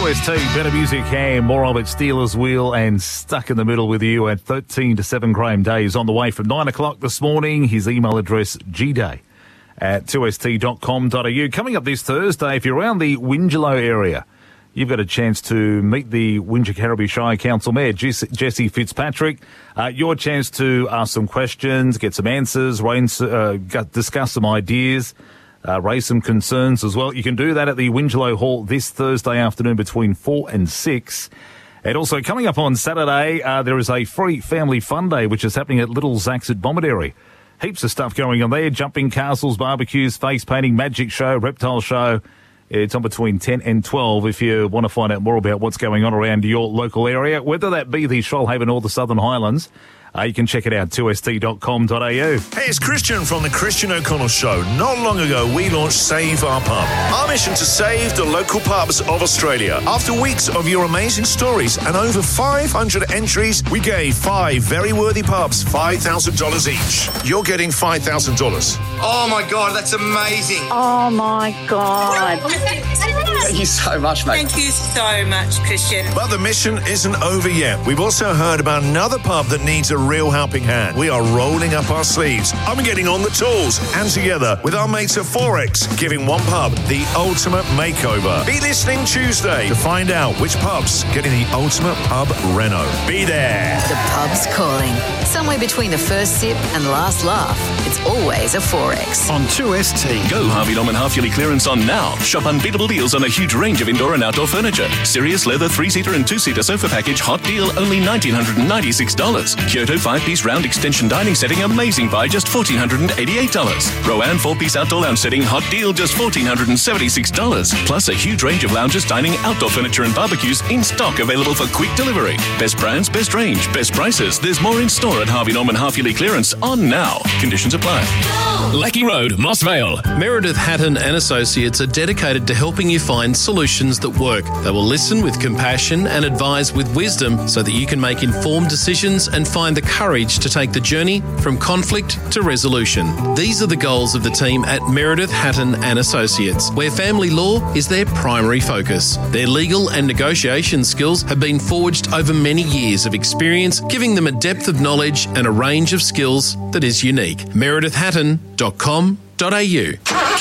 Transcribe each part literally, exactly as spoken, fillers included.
two S T, better music and more of it. Steelers Wheel and Stuck in the Middle with you at thirteen to seven. Graham Day is on the way from nine o'clock this morning. His email address, gday at two s t dot com dot a u. Coming up this Thursday, if you're around the Windjallow area, you've got a chance to meet the Wingecarribee Shire Council Mayor, Jesse Fitzpatrick. Uh, your chance to ask some questions, get some answers, raise, uh, discuss some ideas, uh, raise some concerns as well. You can do that at the Windjallow Hall this Thursday afternoon between four and six. And also coming up on Saturday, uh, there is a free family fun day, which is happening at Little Zax at Bomaderry. Heaps of stuff going on there. Jumping castles, barbecues, face painting, magic show, reptile show. It's on between ten and twelve if you want to find out more about what's going on around your local area, whether that be the Shoalhaven or the Southern Highlands. Uh, you can check it out, two s t dot com dot a u. Hey, it's Christian from the Christian O'Connell Show. Not long ago, we launched Save Our Pub, our mission to save the local pubs of Australia. After weeks of your amazing stories and over five hundred entries, we gave five very worthy pubs five thousand dollars each. You're getting five thousand dollars. Oh, my God, that's amazing. Oh, my God. Thank you so much, mate. Thank you so much, Christian. But the mission isn't over yet. We've also heard about another pub that needs a real helping hand. We are rolling up our sleeves. I'm getting on the tools. And together with our mates at Forex, giving one pub the ultimate makeover. Be listening Tuesday to find out which pub's getting the ultimate pub reno. Be there. The pub's calling. Somewhere between the first sip and last laugh, it's always a Forex. On two S T. Go Harvey Norman half-yearly clearance on now. Shop unbeatable deals on a huge range of indoor and outdoor furniture. Sirius leather three-seater and two-seater sofa package, hot deal, only one thousand nine hundred ninety-six dollars. Kyoto five-piece round extension dining setting, amazing buy, just one thousand four hundred eighty-eight dollars. Rowan four-piece outdoor lounge setting, hot deal, just one thousand four hundred seventy-six dollars. Plus a huge range of lounges, dining, outdoor furniture and barbecues in stock, available for quick delivery. Best brands, best range, best prices. There's more in store at Harvey Norman half-yearly clearance on now. Conditions apply. Lackey Road, Moss Vale. Meredith Hatton and Associates are dedicated to helping you find solutions that work. They will listen with compassion and advise with wisdom so that you can make informed decisions and find the courage to take the journey from conflict to resolution. These are the goals of the team at Meredith Hatton and Associates, where family law is their primary focus. Their legal and negotiation skills have been forged over many years of experience, giving them a depth of knowledge and a range of skills that is unique. meredith hatton dot com dot a u.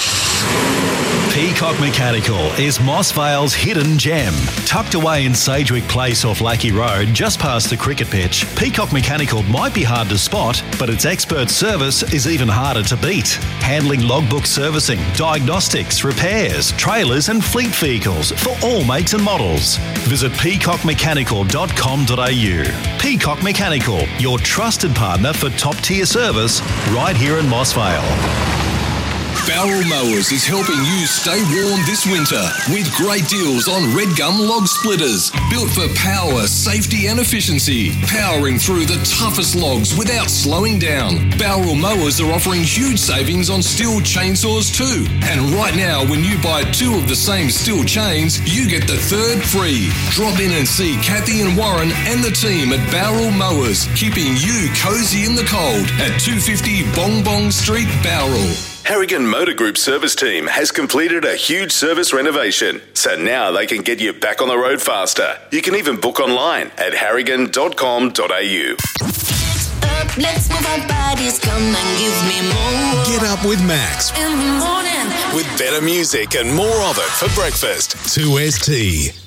Peacock Mechanical is Moss Vale's hidden gem. Tucked away in Sagewick Place off Lackey Road, just past the cricket pitch, Peacock Mechanical might be hard to spot, but its expert service is even harder to beat. Handling logbook servicing, diagnostics, repairs, trailers and fleet vehicles for all makes and models. Visit peacock mechanical dot com dot a u. Peacock Mechanical, your trusted partner for top-tier service right here in Moss Vale. Barrel Mowers is helping you stay warm this winter with great deals on red gum log splitters. Built for power, safety and efficiency. Powering through the toughest logs without slowing down. Barrel Mowers are offering huge savings on steel chainsaws too. And right now, when you buy two of the same steel chains, you get the third free. Drop in and see Kathy and Warren and the team at Barrel Mowers, keeping you cozy in the cold at two fifty Bong Bong Street, Bowral. Harrigan Motor Group service team has completed a huge service renovation, so now they can get you back on the road faster. You can even book online at harrigan dot com dot a u. Up, let's move our bodies, come and give me more. Get up with Max In the morning. with better music and more of it for breakfast. two S T.